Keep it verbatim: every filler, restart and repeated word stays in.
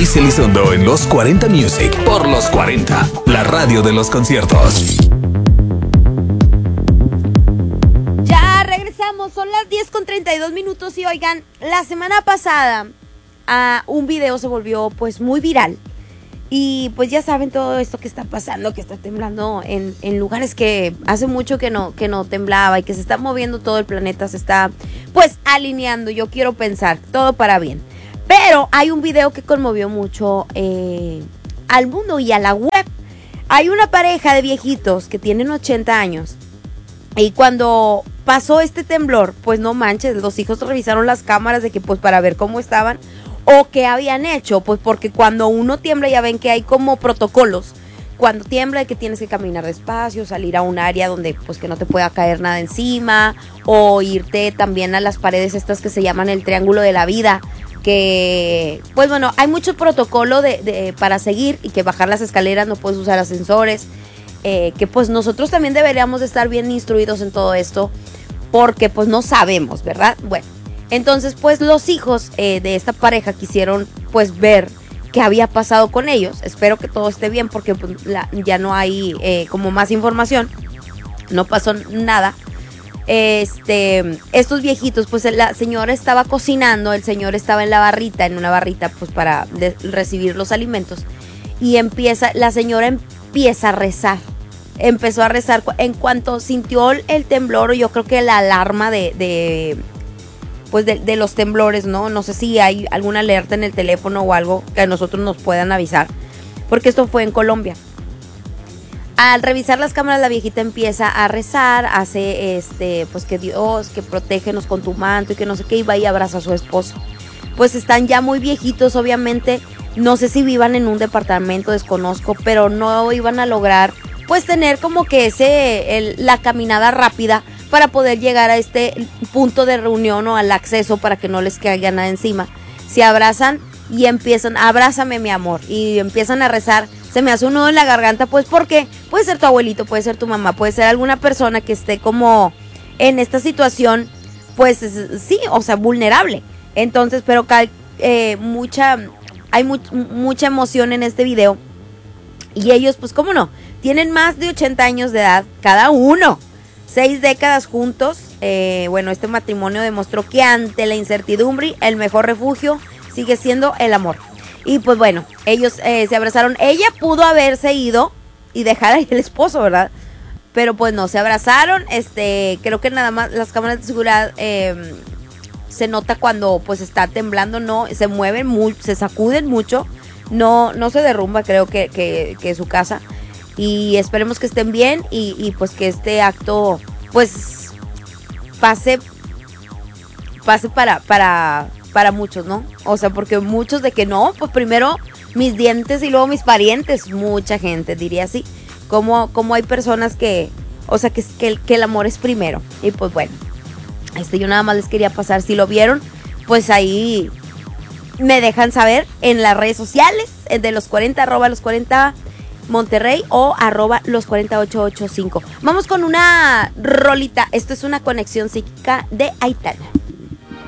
Luis Elizondo en Los cuarenta Music por Los cuarenta, la radio de los conciertos. Ya regresamos, son las diez con treinta y dos minutos y oigan, la semana pasada uh, un video se volvió pues muy viral. Y pues ya saben todo esto que está pasando, que está temblando en, en lugares que hace mucho que no, que no temblaba y que se está moviendo todo el planeta, se está pues alineando, yo quiero pensar, todo para bien. Pero hay un video que conmovió mucho eh, al mundo y a la web. Hay una pareja de viejitos que tienen ochenta años y cuando pasó este temblor, pues no manches, los hijos revisaron las cámaras de que pues para ver cómo estaban. ¿O qué habían hecho? Pues porque cuando uno tiembla ya ven que hay como protocolos. Cuando tiembla que tienes que caminar despacio, salir a un área donde pues que no te pueda caer nada encima. O irte también a las paredes estas que se llaman el triángulo de la vida. Que pues bueno, hay mucho protocolo de, de, para seguir y que bajar las escaleras, no puedes usar ascensores. Eh, que pues nosotros también deberíamos de estar bien instruidos en todo esto. Porque pues no sabemos, ¿verdad? Bueno. Entonces, pues los hijos eh, de esta pareja quisieron pues ver qué había pasado con ellos. Espero que todo esté bien porque pues, la, ya no hay eh, como más información. No pasó nada. Este, estos viejitos, pues la señora estaba cocinando, el señor estaba en la barrita, en una barrita pues para de, recibir los alimentos. Y empieza, la señora empieza a rezar. Empezó a rezar en cuanto sintió el temblor, yo creo que la alarma de... de pues de, de los temblores, ¿no? No sé si hay alguna alerta en el teléfono o algo que a nosotros nos puedan avisar, porque esto fue en Colombia. Al revisar las cámaras, la viejita empieza a rezar, hace este, pues que Dios, que protégenos con tu manto y que no sé qué, y va y abraza a su esposo. Pues están ya muy viejitos, obviamente, no sé si vivan en un departamento, desconozco, pero no iban a lograr, pues tener como que ese, el, la caminada rápida, para poder llegar a este punto de reunión o al acceso para que no les caiga nada encima. Se abrazan y empiezan, abrázame mi amor, y empiezan a rezar. Se me hace un nudo en la garganta, pues porque puede ser tu abuelito, puede ser tu mamá, puede ser alguna persona que esté como en esta situación, pues sí, o sea, vulnerable. Entonces, pero eh, mucha, hay mu- mucha emoción en este video. Y ellos, pues cómo no, tienen más de ochenta años de edad, cada uno. Seis décadas juntos, eh, bueno, este matrimonio demostró que ante la incertidumbre el mejor refugio sigue siendo el amor. Y pues bueno, ellos eh, se abrazaron. Ella pudo haberse ido y dejar ahí el esposo, ¿verdad? Pero pues no, se abrazaron. Este, creo que nada más las cámaras de seguridad eh, se nota cuando pues está temblando, no, se mueven mucho, se sacuden mucho, no, no se derrumba, creo que, que, que su casa. Y esperemos que estén bien y, y pues que este acto pues pase pase para, para, para muchos, ¿no? O sea, porque muchos de que no, pues primero mis dientes y luego mis parientes, mucha gente diría así. Como, como hay personas que, o sea, que, que, que el amor es primero. Y pues bueno, este yo nada más les quería pasar, si lo vieron, pues ahí me dejan saber en las redes sociales, de los cuarenta, arroba los cuarenta Monterrey o arroba los cuarenta ocho ochenta y cinco. Vamos con una rolita. Esto es una conexión psíquica de Aitana.